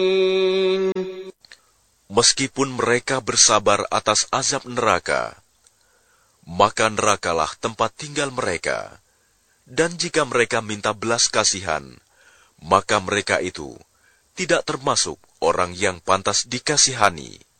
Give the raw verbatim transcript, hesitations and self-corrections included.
Meskipun mereka bersabar atas azab neraka, maka nerakalah tempat tinggal mereka. Dan jika mereka minta belas kasihan, maka mereka itu tidak termasuk orang yang pantas dikasihani.